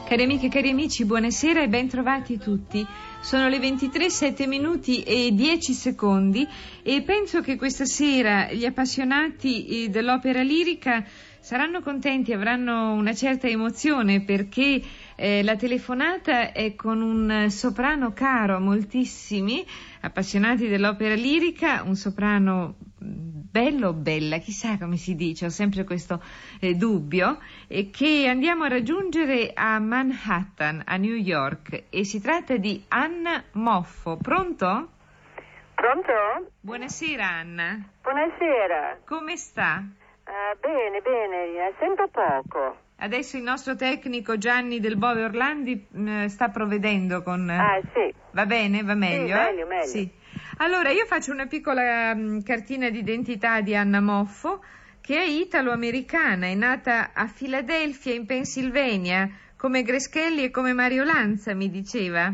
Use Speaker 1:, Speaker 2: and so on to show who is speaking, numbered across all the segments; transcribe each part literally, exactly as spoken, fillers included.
Speaker 1: Cari amiche e cari amici, buonasera e ben trovati tutti. Sono le ventitré, sette minuti e dieci secondi e penso che questa sera gli appassionati dell'opera lirica saranno contenti, avranno una certa emozione perché eh, la telefonata è con un soprano caro a moltissimi appassionati dell'opera lirica, un soprano bello o bella, chissà come si dice, ho sempre questo eh, dubbio, eh, che andiamo a raggiungere a Manhattan, a New York, e si tratta di Anna Moffo. Pronto?
Speaker 2: Pronto?
Speaker 1: Buonasera Anna.
Speaker 2: Buonasera.
Speaker 1: Come sta?
Speaker 2: Uh, bene, bene, sento poco.
Speaker 1: Adesso il nostro tecnico Gianni Del Bove Orlandi mh, sta provvedendo con...
Speaker 2: Ah, sì.
Speaker 1: Va bene? Va meglio?
Speaker 2: Sì,
Speaker 1: eh?
Speaker 2: meglio, meglio.
Speaker 1: Sì. Allora, io faccio una piccola mh, cartina d'identità di Anna Moffo, che è italo-americana, è nata a Filadelfia, in Pennsylvania, come Greschelli e come Mario Lanza, mi diceva.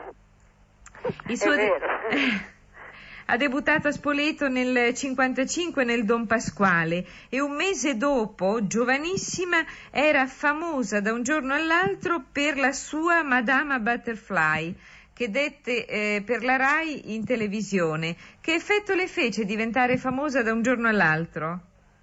Speaker 1: Il suo
Speaker 2: è vero.
Speaker 1: De- ha debuttato a Spoleto nel cinquantacinque nel Don Pasquale e un mese dopo, giovanissima, era famosa da un giorno all'altro per la sua Madama Butterfly, che dette eh, per la Rai in televisione. Che effetto le fece diventare famosa da un giorno all'altro?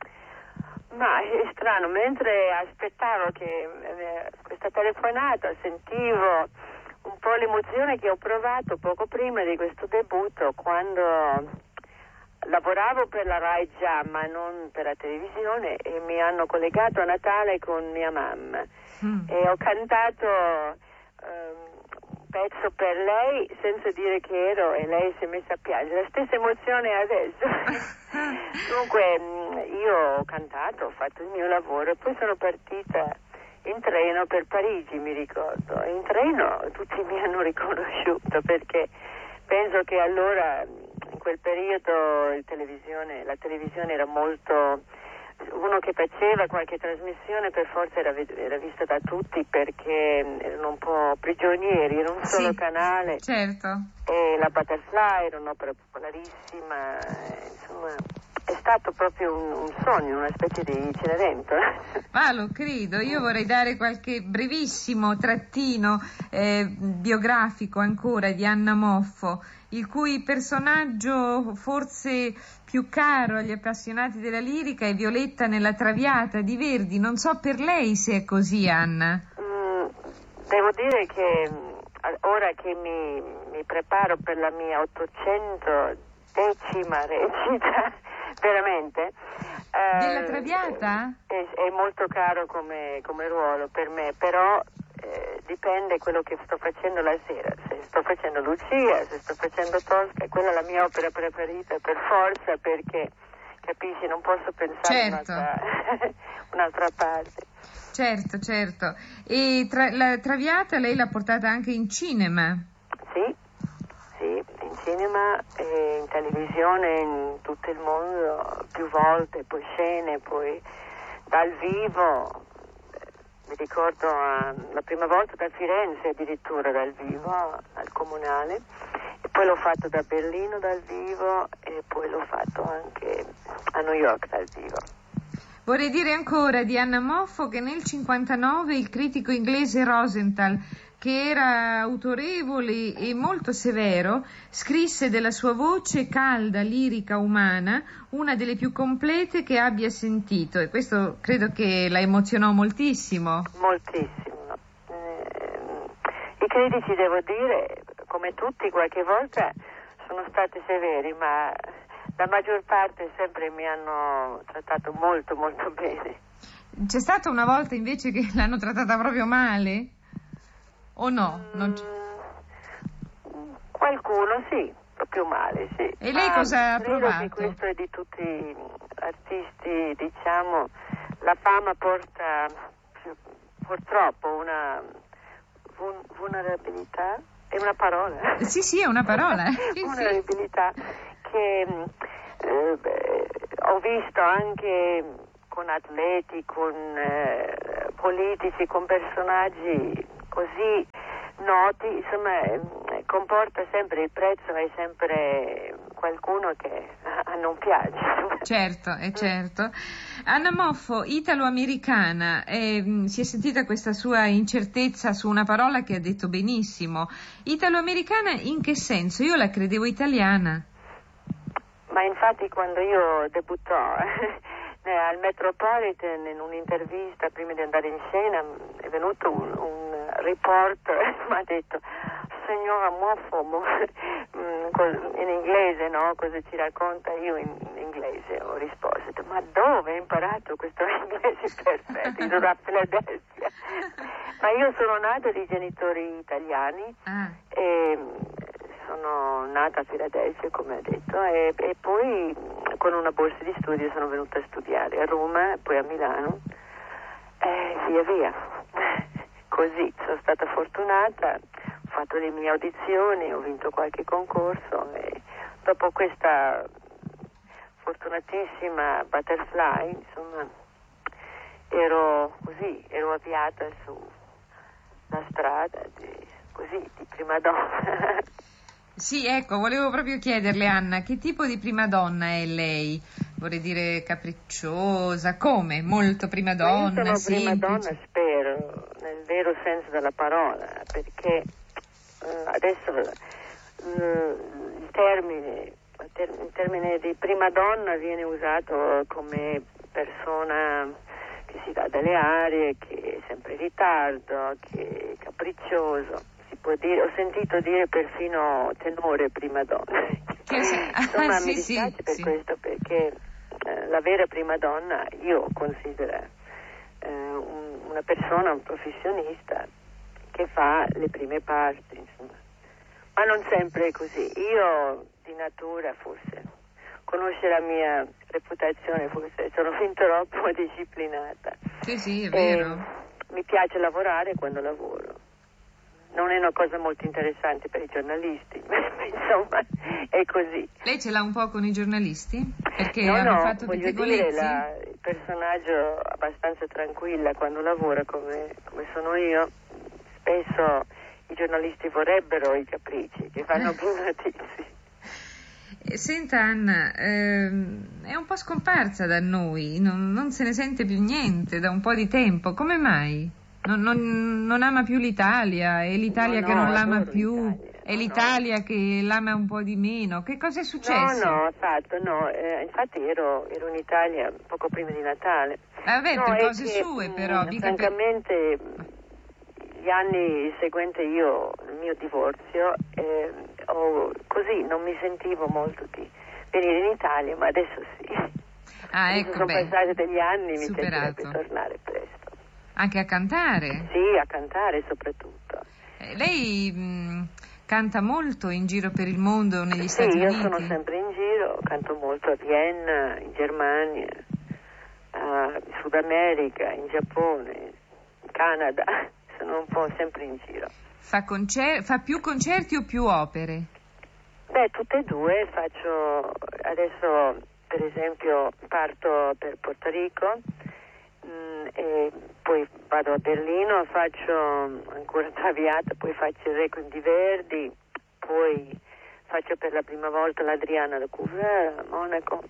Speaker 2: Ma è strano, mentre aspettavo che eh, questa telefonata sentivo un po' l'emozione che ho provato poco prima di questo debutto, quando lavoravo per la Rai già, ma non per la televisione, e mi hanno collegato a Natale con mia mamma mm. e ho cantato um, un pezzo per lei senza dire che ero, e lei si è messa a piangere. La stessa emozione adesso. Dunque io ho cantato, ho fatto il mio lavoro e poi sono partita in treno per Parigi, mi ricordo. In treno tutti mi hanno riconosciuto perché penso che allora, in quel periodo, il televisione, la televisione era molto... Uno che faceva qualche trasmissione per forza era, era visto da tutti perché erano un po' prigionieri, era un solo
Speaker 1: sì,
Speaker 2: canale.
Speaker 1: Certo.
Speaker 2: E la Butterfly era un'opera popolarissima, insomma... È stato proprio un, un sogno, una specie di Cenerentola.
Speaker 1: Ah, lo credo. Io vorrei dare qualche brevissimo trattino eh, biografico ancora di Anna Moffo, il cui personaggio forse più caro agli appassionati della lirica è Violetta nella Traviata di Verdi. Non so per lei se è così, Anna.
Speaker 2: Mm, devo dire che ora che mi, mi preparo per la mia ottocentodecima recita, veramente
Speaker 1: della
Speaker 2: eh,
Speaker 1: Traviata?
Speaker 2: È, è molto caro come, come ruolo per me, però eh, dipende quello che sto facendo la sera. Se sto facendo Lucia, se sto facendo Tosca, quella è la mia opera preferita per forza, perché capisci, non posso pensare
Speaker 1: certo.
Speaker 2: un'altra, un'altra parte.
Speaker 1: Certo, certo. E tra, la Traviata lei l'ha portata anche in cinema?
Speaker 2: Sì, sì, in cinema e in televisione in tutto il mondo più volte, poi scene, poi dal vivo. Mi ricordo uh, la prima volta da Firenze addirittura dal vivo al Comunale, e poi l'ho fatto da Berlino dal vivo e poi l'ho fatto anche a New York dal vivo.
Speaker 1: Vorrei dire ancora di Anna Moffo che nel cinquantanove il critico inglese Rosenthal, che era autorevole e molto severo, scrisse della sua voce calda, lirica, umana, una delle più complete che abbia sentito, e questo credo che la emozionò moltissimo.
Speaker 2: Moltissimo. Eh, I critici, devo dire, come tutti, qualche volta sono stati severi, ma la maggior parte sempre mi hanno trattato molto molto bene.
Speaker 1: C'è stata una volta invece che l'hanno trattata proprio male? O no? Non c'è.
Speaker 2: Mm, qualcuno sì, proprio male, sì.
Speaker 1: E lei
Speaker 2: ma
Speaker 1: cosa ha
Speaker 2: credo
Speaker 1: provato?
Speaker 2: che questo è di tutti gli artisti, diciamo, la fama porta purtroppo una vul- vulnerabilità, è una parola?
Speaker 1: Sì, sì, è una parola. Sì,
Speaker 2: vulnerabilità
Speaker 1: sì.
Speaker 2: che eh, beh, ho visto anche con atleti, con eh, politici, con personaggi così noti, insomma, eh, comporta sempre, il prezzo è sempre qualcuno che ma non piace.
Speaker 1: Certo, è certo. Anna Moffo, italo-americana, eh, si è sentita questa sua incertezza su una parola che ha detto benissimo. Italo-americana in che senso? Io la credevo italiana.
Speaker 2: Ma infatti quando io debuttò al Metropolitan in un'intervista prima di andare in scena è venuto un, un reporter e mi ha detto signora Moffo in inglese, no? Cosa ci racconta? Io in inglese ho risposto, ma dove hai imparato questo inglese perfetto? Io da Philadelphia. Ma io sono nata di genitori italiani
Speaker 1: ah.
Speaker 2: e sono nata a Filadelfia, come ha detto, e, e poi con una borsa di studio sono venuta a studiare a Roma, poi a Milano, e via via. Così sono stata fortunata, ho fatto le mie audizioni, ho vinto qualche concorso e dopo questa fortunatissima butterfly, insomma, ero così, ero avviata sulla strada di, così, di prima donna.
Speaker 1: Sì, ecco, volevo proprio chiederle, Anna, che tipo di prima donna è lei? Vorrei dire capricciosa, come? Molto prima donna,
Speaker 2: io sono prima
Speaker 1: semplice?
Speaker 2: donna, spero, nel vero senso della parola, perché eh, adesso eh, il termine, il termine di prima donna viene usato come persona che si dà delle arie, che è sempre in ritardo, che è capriccioso. Può dire, ho sentito dire perfino tenore prima donna. Insomma,
Speaker 1: sì,
Speaker 2: mi dispiace
Speaker 1: sì,
Speaker 2: per
Speaker 1: sì.
Speaker 2: questo, perché eh, la vera prima donna io considero eh, un, una persona, un professionista che fa le prime parti, insomma. Ma non sempre è così. Io di natura forse conosce la mia reputazione, forse sono fin troppo disciplinata.
Speaker 1: Sì, sì, è
Speaker 2: e
Speaker 1: vero.
Speaker 2: mi piace lavorare quando lavoro. Non è una cosa molto interessante per i giornalisti, insomma, è così.
Speaker 1: Lei ce l'ha un po' con i giornalisti? Perché
Speaker 2: no,
Speaker 1: hanno
Speaker 2: no,
Speaker 1: fatto
Speaker 2: voglio
Speaker 1: pettegolezzi?
Speaker 2: dire, la, il personaggio abbastanza tranquilla quando lavora come, come sono io. Spesso i giornalisti vorrebbero i capricci, che fanno più notizie.
Speaker 1: Senta Anna, ehm, è un po' scomparsa da noi, non, non se ne sente più niente da un po' di tempo, come mai? Non, non, non ama più l'Italia, è l'Italia
Speaker 2: no,
Speaker 1: che
Speaker 2: no,
Speaker 1: non l'ama più,
Speaker 2: l'Italia.
Speaker 1: è
Speaker 2: no,
Speaker 1: l'Italia
Speaker 2: no.
Speaker 1: che l'ama un po' di meno, che cosa è successo?
Speaker 2: No, no, affatto, no, eh, infatti ero, ero in Italia poco prima di Natale.
Speaker 1: Vabbè,
Speaker 2: no,
Speaker 1: per
Speaker 2: è
Speaker 1: cose
Speaker 2: che,
Speaker 1: sue però,
Speaker 2: mh,
Speaker 1: mica
Speaker 2: francamente gli anni seguenti io il mio divorzio eh, ho, così non mi sentivo molto di venire in Italia, ma adesso sì.
Speaker 1: Ah,
Speaker 2: Adesso
Speaker 1: ecco,
Speaker 2: sono
Speaker 1: beh,
Speaker 2: passati degli anni, mi
Speaker 1: superato.
Speaker 2: piacerebbe tornare presto.
Speaker 1: Anche a cantare?
Speaker 2: Sì, a cantare soprattutto.
Speaker 1: Eh, lei mh, canta molto in giro per il mondo, negli
Speaker 2: Sì,
Speaker 1: Stati
Speaker 2: io
Speaker 1: Uniti?
Speaker 2: sono sempre in giro, canto molto a Vienna, in Germania, uh, in Sud America, in Giappone, in Canada, sono un po' sempre in giro.
Speaker 1: Fa, concer- fa più concerti o più opere?
Speaker 2: Beh, tutte e due, faccio adesso per esempio parto per Porto Rico mh, e poi vado a Berlino, faccio ancora Traviata, poi faccio il Requiem di Verdi, poi faccio per la prima volta l'Adriana da Couvreur a Monaco,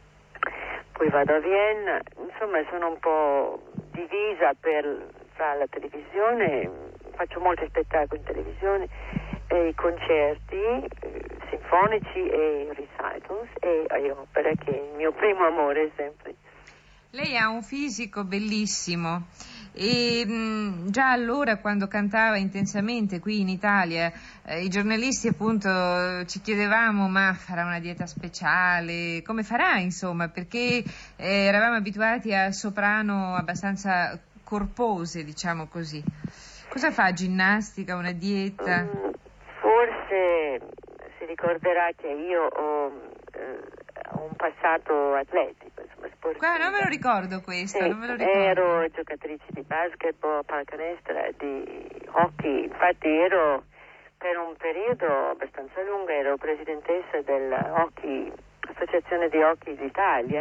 Speaker 2: poi vado a Vienna, insomma sono un po' divisa per, fra la televisione, faccio molti spettacoli in televisione, e i concerti eh, sinfonici e recitals e, e opera, che è il mio primo amore sempre.
Speaker 1: Lei ha un fisico bellissimo e mh, già allora quando cantava intensamente qui in Italia eh, i giornalisti appunto ci chiedevamo ma farà una dieta speciale, come farà insomma, perché eh, eravamo abituati a soprano abbastanza corpose, diciamo così. Cosa fa? Ginnastica, una dieta?
Speaker 2: Mm, forse si ricorderà che io ho, eh, ho un passato atletico, insomma, sportivo.
Speaker 1: Qua non me lo ricordo questo,
Speaker 2: sì,
Speaker 1: non me lo ricordo.
Speaker 2: ero giocatrice di basketball, pallacanestro, di hockey, infatti ero per un periodo abbastanza lungo ero presidentessa della hockey, associazione di hockey d'Italia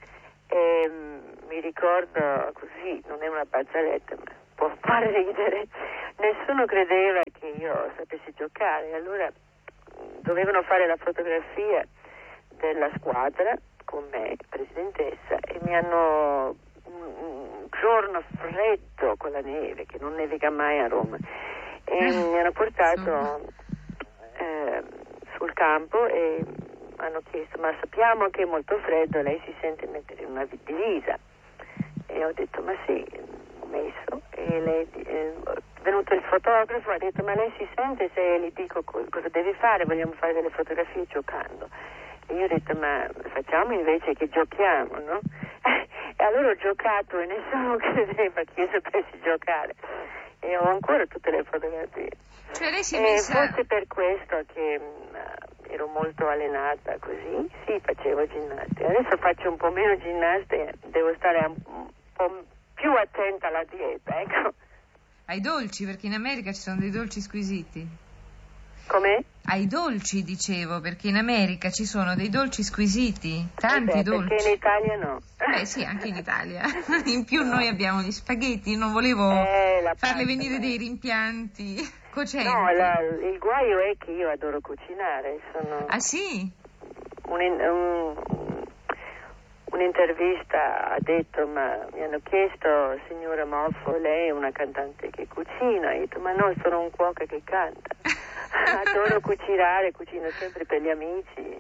Speaker 2: e mm, mi ricordo così, non è una barzelletta ma può fare ridere, nessuno credeva che io sapessi giocare, allora mh, dovevano fare la fotografia della squadra con me, presidentessa, e mi hanno un giorno freddo con la neve, che non nevica mai a Roma, e mi hanno portato eh, sul campo e hanno chiesto: ma sappiamo che è molto freddo, lei si sente mettere una divisa? E ho detto: ma sì, ho messo. E lei, è venuto il fotografo, ha detto: ma lei si sente se gli dico co- cosa deve fare? Vogliamo fare delle fotografie giocando. E io ho detto: ma facciamo invece che giochiamo, no? E allora ho giocato e nessuno credeva che io sapessi giocare, e ho ancora tutte le fotografie.
Speaker 1: Cioè lei si è
Speaker 2: e
Speaker 1: messa...
Speaker 2: forse per questo che mh, ero molto allenata così, sì, facevo ginnastica. Adesso faccio un po' meno ginnastica, devo stare un, un po' più attenta alla dieta, ecco.
Speaker 1: Ai dolci, perché in America ci sono dei dolci squisiti.
Speaker 2: Com'è?
Speaker 1: Ai dolci, dicevo, perché in America ci sono dei dolci squisiti, tanti
Speaker 2: Eh beh,
Speaker 1: dolci.
Speaker 2: perché in Italia no.
Speaker 1: Beh sì, anche in Italia. In più no. Noi abbiamo gli spaghetti, non volevo
Speaker 2: eh, la
Speaker 1: farle
Speaker 2: pasta,
Speaker 1: venire
Speaker 2: ma...
Speaker 1: dei rimpianti cocenti.
Speaker 2: No, la, il guaio è che io adoro cucinare. Sono
Speaker 1: Ah sì?
Speaker 2: Un, un, un'intervista ha detto: ma mi hanno chiesto, signora Moffo, lei è una cantante che cucina? Io ho detto: ma no, sono un cuoco che canta. Adoro cucinare, cucino sempre per gli amici.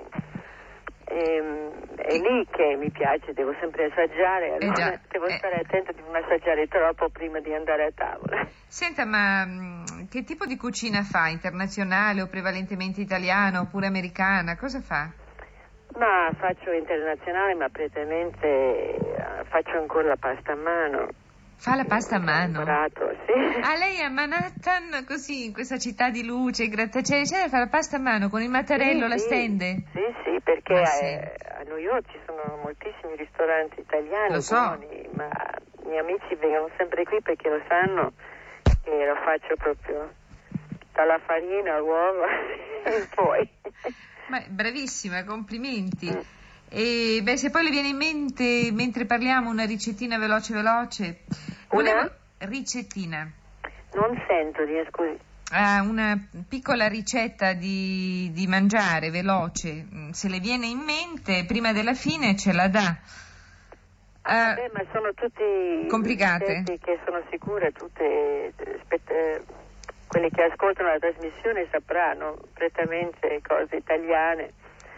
Speaker 2: E, è lì che mi piace, devo sempre assaggiare, allora
Speaker 1: eh già,
Speaker 2: devo
Speaker 1: eh.
Speaker 2: stare attenta di non assaggiare troppo prima di andare a tavola.
Speaker 1: Senta, ma mh, che tipo di cucina fa? Internazionale o prevalentemente italiana oppure americana? Cosa fa?
Speaker 2: Ma faccio internazionale, ma prettamente eh, faccio ancora la pasta a mano.
Speaker 1: Fa la pasta a mano?
Speaker 2: Ho imparato, sì.
Speaker 1: Ah, lei a Manhattan, così, in questa città di luce, grattacieli, eccetera, fa la pasta a mano con il mattarello,
Speaker 2: sì,
Speaker 1: la
Speaker 2: sì,
Speaker 1: stende?
Speaker 2: Sì, sì, perché
Speaker 1: Ma
Speaker 2: a,
Speaker 1: sì.
Speaker 2: a New York ci sono moltissimi ristoranti italiani
Speaker 1: Lo so.
Speaker 2: buoni, ma i miei amici vengono sempre qui perché lo sanno che lo faccio proprio dalla farina all'uovo in poi.
Speaker 1: Ma bravissima, complimenti.
Speaker 2: Mm.
Speaker 1: E beh, se poi le viene in mente, mentre parliamo, una ricettina veloce veloce. Volevo...
Speaker 2: Una?
Speaker 1: Ricettina.
Speaker 2: Non sento, di scusi.
Speaker 1: Ah, una piccola ricetta di, di mangiare veloce, se le viene in mente, prima della fine ce la dà.
Speaker 2: Ah,
Speaker 1: Uh,
Speaker 2: beh, ma sono tutti
Speaker 1: complicate?
Speaker 2: ricette che sono sicure, tutte aspetta, quelli che ascoltano la trasmissione sapranno prettamente cose italiane.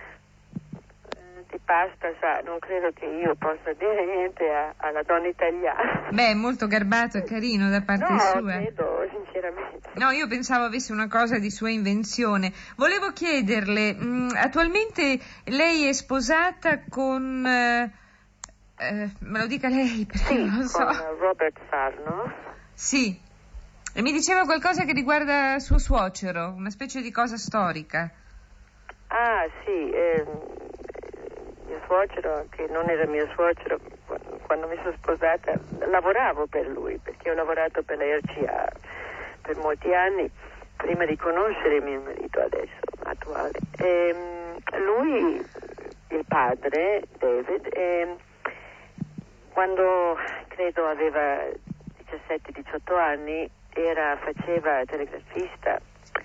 Speaker 2: Eh, di pasta, sa, non credo che io possa dire niente a, alla donna italiana.
Speaker 1: Beh, è molto garbato e carino da parte
Speaker 2: no,
Speaker 1: sua.
Speaker 2: No, credo, sinceramente.
Speaker 1: No, io pensavo avesse una cosa di sua invenzione. Volevo chiederle, mh, attualmente lei è sposata con... Eh, eh, me lo dica lei, perché
Speaker 2: sì,
Speaker 1: non lo so.
Speaker 2: Con Robert Sarno.
Speaker 1: Sì. E mi diceva qualcosa che riguarda suo suocero, una specie di cosa storica.
Speaker 2: Ah, sì, ehm, mio suocero, che non era mio suocero quando mi sono sposata, lavoravo per lui, perché ho lavorato per la R C A per molti anni, prima di conoscere mio marito adesso, attuale. E, lui, il padre, David, e, quando credo aveva diciassette diciotto anni, era, faceva telegrafista,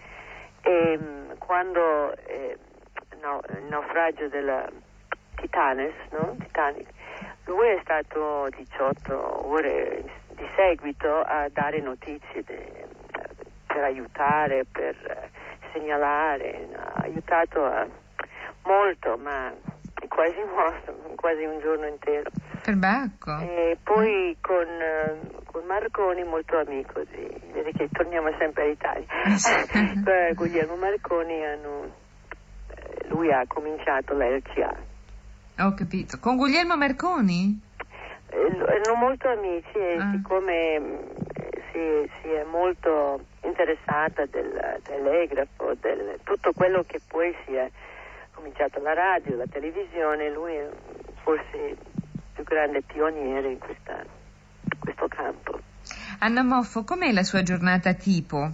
Speaker 2: e quando eh, no, il naufragio della Titanic, no? Titanic, lui è stato diciotto ore di seguito a dare notizie de, per aiutare, per segnalare, ha aiutato a, molto, ma è quasi morto, quasi un giorno intero.
Speaker 1: Perbacco.
Speaker 2: E poi con, con Marconi, molto amico, di, vedi che torniamo sempre all'Italia. Con Guglielmo Marconi hanno, lui ha cominciato la R C A.
Speaker 1: Ho capito. Con Guglielmo Marconi?
Speaker 2: Erano molto amici e
Speaker 1: ah.
Speaker 2: siccome si, si è molto interessata del telegrafo, del tutto quello che poi si è cominciato la radio, la televisione, lui è forse il più grande pioniere in questa, questo campo.
Speaker 1: Anna Moffo, com'è la sua giornata tipo?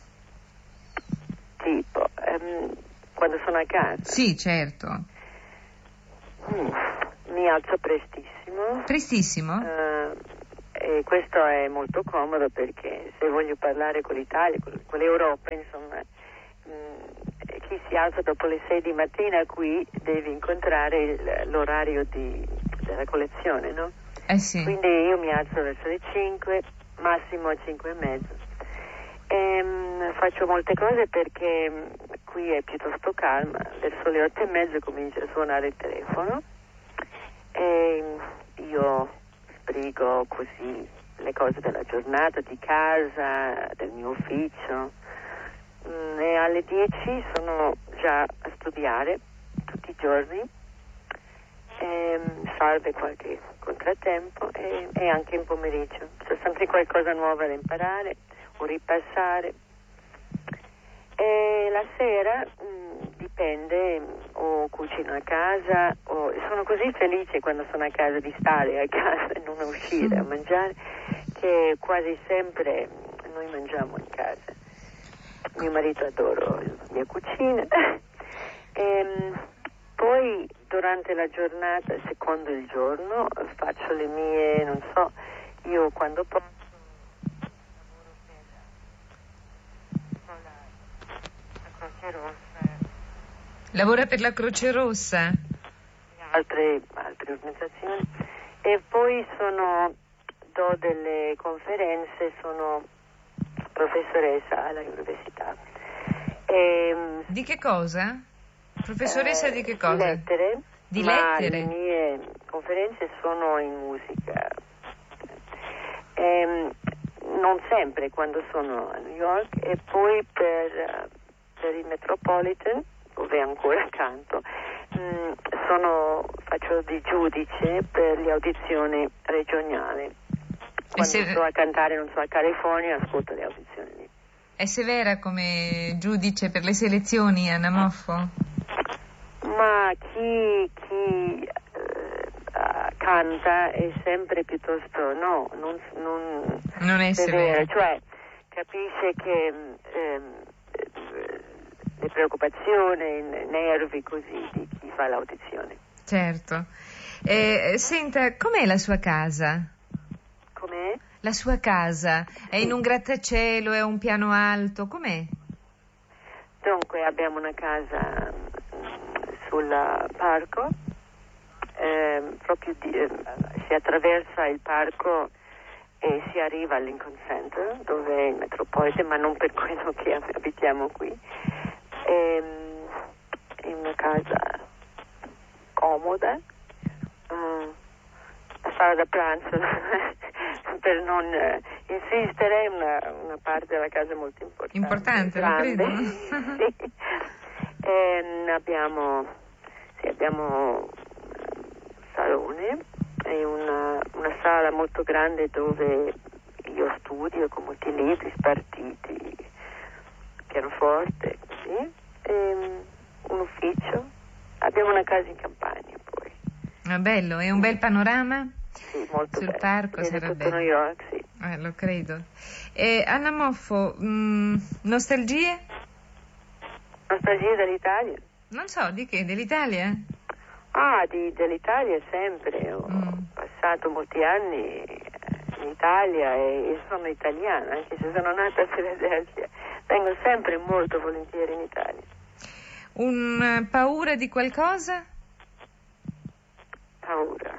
Speaker 2: Tipo, um, quando sono a casa?
Speaker 1: Sì, certo.
Speaker 2: Mm, mi alzo prestissimo.
Speaker 1: Prestissimo?
Speaker 2: Uh, e questo è molto comodo perché se voglio parlare con l'Italia, con, con l'Europa, insomma, mh, che chi si alza dopo le sei di mattina qui deve incontrare il, l'orario di, della collezione, no?
Speaker 1: Eh sì.
Speaker 2: Quindi io mi alzo verso le cinque, massimo a cinque e mezzo. E, um, faccio molte cose perché um, qui è piuttosto calma, verso le otto e mezzo comincia a suonare il telefono e um, io sbrigo così le cose della giornata, di casa, del mio ufficio. Mm, e alle dieci sono già a studiare tutti i giorni, e, salve qualche contrattempo, e, e anche in pomeriggio c'è sempre qualcosa nuovo da imparare o ripassare. E la sera mh, dipende, o cucino a casa, o sono così felice quando sono a casa di stare a casa e non uscire a mangiare, che quasi sempre noi mangiamo in casa. Mio marito adora la mia cucina. E poi durante la giornata, secondo il giorno, faccio le mie, non so, io quando posso lavoro per la Croce Rossa.
Speaker 1: Lavora per la Croce Rossa?
Speaker 2: Altre, altre organizzazioni. E poi sono, do delle conferenze, sono professoressa all'università. E,
Speaker 1: di che cosa? Professoressa
Speaker 2: eh,
Speaker 1: di che cosa?
Speaker 2: Di lettere.
Speaker 1: Di
Speaker 2: ma
Speaker 1: lettere?
Speaker 2: Le mie conferenze sono in musica. E, non sempre quando sono a New York, e poi per, per il Metropolitan, dove ancora canto, mh, sono, faccio di giudice per le audizioni regionali. Quando
Speaker 1: se...
Speaker 2: sto a cantare, non so, a California, ascolto le audizioni lì.
Speaker 1: È severa come giudice per le selezioni, Anna Moffo?
Speaker 2: Ma chi, chi eh, canta è sempre piuttosto, no, non, non,
Speaker 1: non è severa,
Speaker 2: cioè capisce che ehm, le preoccupazioni, i nervi così di chi fa l'audizione.
Speaker 1: Certo. Eh, senta, com'è la sua casa?
Speaker 2: Com'è?
Speaker 1: La sua casa è
Speaker 2: sì.
Speaker 1: in un grattacielo, è un piano alto, com'è?
Speaker 2: Dunque abbiamo una casa sul parco, eh, proprio di, eh, si attraversa il parco e si arriva al Lincoln Center, dove è il Metropolitan, ma non per quello che abitiamo qui. E, è una casa comoda, uh, la sala da pranzo per non uh, insistere, è una, una parte della casa molto importante.
Speaker 1: Importante,
Speaker 2: grande.
Speaker 1: lo credo.
Speaker 2: Sì. E abbiamo, sì, abbiamo un salone e una, una sala molto grande dove io studio con molti libri spartiti, pianoforte, così, e un ufficio. Abbiamo una casa in campagna poi.
Speaker 1: È bello, è un bel panorama?
Speaker 2: Sì, molto
Speaker 1: sul
Speaker 2: bello.
Speaker 1: parco
Speaker 2: Vede
Speaker 1: sarà
Speaker 2: tutto
Speaker 1: bello.
Speaker 2: New York, sì.
Speaker 1: Eh, lo credo. E Anna Moffo, mh, nostalgie?
Speaker 2: Nostalgie dell'Italia?
Speaker 1: Non so, di che? Dell'Italia?
Speaker 2: Ah, di, dell'Italia sempre. Ho
Speaker 1: Mm.
Speaker 2: passato molti anni in Italia e, e sono italiana, anche se sono nata a Filadelfia. Vengo sempre molto volentieri in Italia.
Speaker 1: Un paura di qualcosa?
Speaker 2: Paura.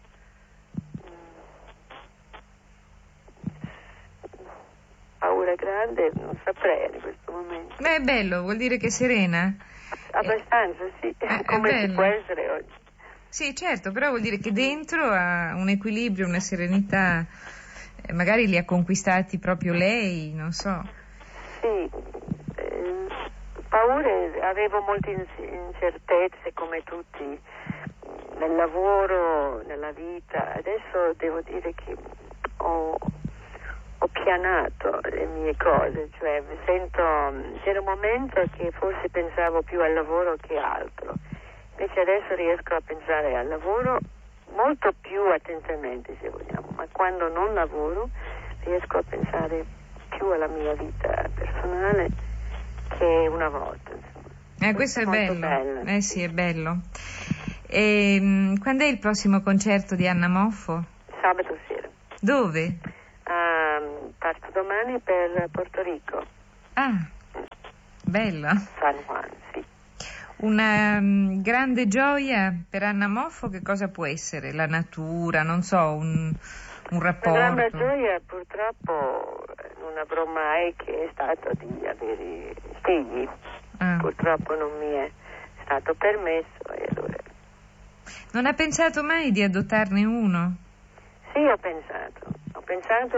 Speaker 2: Paura grande, non saprei in questo momento.
Speaker 1: Beh, è bello, vuol dire che è serena.
Speaker 2: Abbastanza, sì,
Speaker 1: eh,
Speaker 2: come
Speaker 1: è
Speaker 2: si può essere oggi.
Speaker 1: Sì, certo, però vuol dire che dentro ha un equilibrio, una serenità, eh, magari li ha conquistati proprio lei, non so.
Speaker 2: Sì, eh, paure, avevo molte incertezze come tutti nel lavoro, nella vita. Adesso devo dire che ho, ho pianato le mie cose, cioè mi sento, c'era un momento che forse pensavo più al lavoro che altro, invece adesso riesco a pensare al lavoro molto più attentamente, se vogliamo, ma quando non lavoro riesco a pensare più alla mia vita personale che una volta.
Speaker 1: Eh, questo è,
Speaker 2: è molto
Speaker 1: bello.
Speaker 2: bello.
Speaker 1: Eh sì, è bello. E, mh, quando è il prossimo concerto di Anna Moffo?
Speaker 2: Sabato sera.
Speaker 1: Dove?
Speaker 2: Um, parto domani per Porto Rico.
Speaker 1: Ah, Bella.
Speaker 2: San Juan, sì.
Speaker 1: Una um, grande gioia per Anna Moffo che cosa può essere? La natura, non so, un, un rapporto?
Speaker 2: La grande gioia purtroppo non avrò mai, che è stato di avere figli. Ah. Purtroppo non mi è stato permesso e allora...
Speaker 1: Non ha pensato mai di adottarne uno?
Speaker 2: Sì, ho pensato, ho pensato,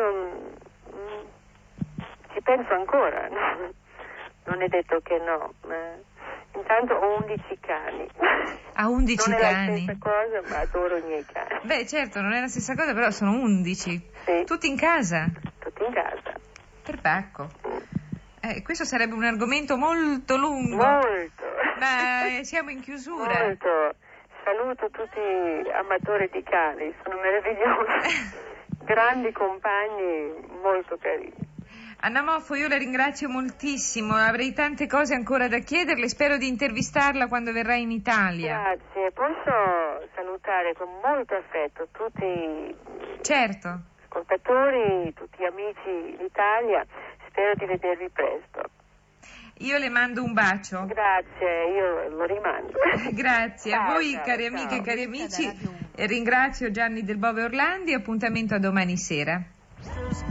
Speaker 2: mh, ci penso ancora, no? Non è detto che no, ma intanto ho undici cani.
Speaker 1: Ha undici
Speaker 2: non
Speaker 1: cani?
Speaker 2: Non è la stessa cosa, ma adoro i miei cani.
Speaker 1: Beh, certo, non è la stessa cosa, però sono undici.
Speaker 2: Sì.
Speaker 1: Tutti in casa?
Speaker 2: Tutti in casa.
Speaker 1: Per pacco. Eh, questo sarebbe un argomento molto lungo.
Speaker 2: Molto.
Speaker 1: Ma eh, siamo in chiusura.
Speaker 2: Molto. Saluto tutti gli amatori di cani, sono meravigliosi. Grandi compagni, molto carini.
Speaker 1: Anna Moffo, io la ringrazio moltissimo, avrei tante cose ancora da chiederle, spero di intervistarla quando verrà in Italia.
Speaker 2: Grazie, posso salutare con molto affetto tutti i
Speaker 1: certo.
Speaker 2: ascoltatori, tutti gli amici d'Italia, spero di vedervi presto.
Speaker 1: Io le mando un bacio.
Speaker 2: Grazie, io lo rimando.
Speaker 1: Grazie
Speaker 2: ciao,
Speaker 1: a voi
Speaker 2: ciao,
Speaker 1: cari
Speaker 2: ciao.
Speaker 1: amiche e cari amici, ringrazio Gianni Del Bove Orlandi, appuntamento a domani sera.